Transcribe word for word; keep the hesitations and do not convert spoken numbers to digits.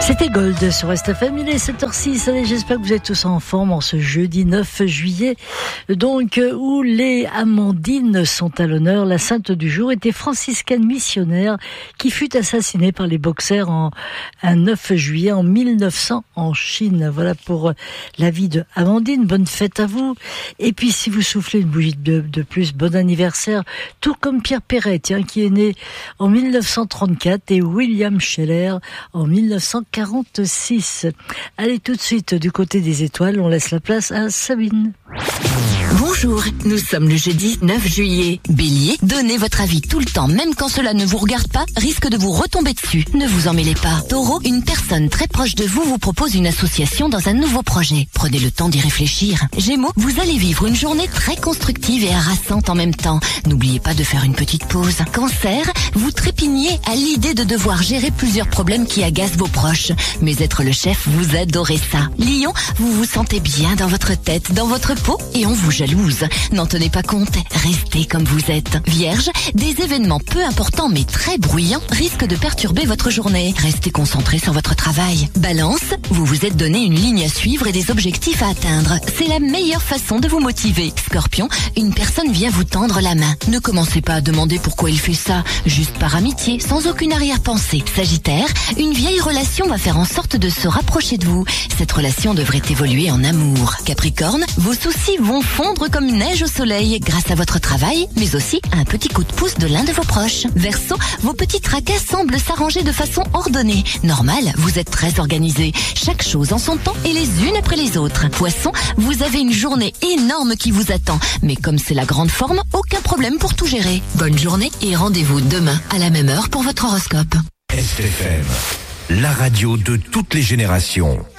C'était Gold sur S F M, il est sept heures six. Allez, j'espère que vous êtes tous en forme en ce jeudi neuf juillet, donc où les Amandines sont à l'honneur. La sainte du jour était franciscaine missionnaire qui fut assassinée par les boxers en un neuf juillet en mille neuf cents en Chine. Voilà pour la vie de Amandine. Bonne fête à vous. Et puis si vous soufflez une bougie de, de plus, bon anniversaire, tout comme Pierre Perret, tiens, qui est né en mille neuf cent trente-quatre, et William Scheller en mille neuf cent quarante-six. Allez, tout de suite du côté des étoiles, on laisse la place à Sabine. Bonjour, nous sommes le jeudi neuf juillet. Bélier, donnez votre avis tout le temps, même quand cela ne vous regarde pas, risque de vous retomber dessus. Ne vous en mêlez pas. Taureau, une personne très proche de vous vous propose une association dans un nouveau projet. Prenez le temps d'y réfléchir. Gémeaux, vous allez vivre une journée très constructive et harassante en même temps. N'oubliez pas de faire une petite pause. Cancer, vous trépignez à l'idée de devoir gérer plusieurs problèmes qui agacent vos proches. Mais être le chef, vous adorez ça. Lion, vous vous sentez bien dans votre tête, dans votre peau, et on vous jalouse. N'en tenez pas compte, restez comme vous êtes. Vierge, des événements peu importants mais très bruyants risquent de perturber votre journée. Restez concentré sur votre travail. Balance, vous vous êtes donné une ligne à suivre et des objectifs à atteindre. C'est la meilleure façon de vous motiver. Scorpion, une personne vient vous tendre la main. Ne commencez pas à demander pourquoi il fait ça, juste par amitié, sans aucune arrière-pensée. Sagittaire, une vieille relation va faire en sorte de se rapprocher de vous. Cette relation devrait évoluer en amour. Capricorne, vos soucis vont fondre comme neige au soleil grâce à votre travail, mais aussi à un petit coup de pouce de l'un de vos proches. Verseau, vos petits tracas semblent s'arranger de façon ordonnée. Normal, vous êtes très organisé. Chaque chose en son temps et les unes après les autres. Poisson, vous avez une journée énorme qui vous attend, mais comme c'est la grande forme, aucun problème pour tout gérer. Bonne journée et rendez-vous demain à la même heure pour votre horoscope. S F M, la radio de toutes les générations.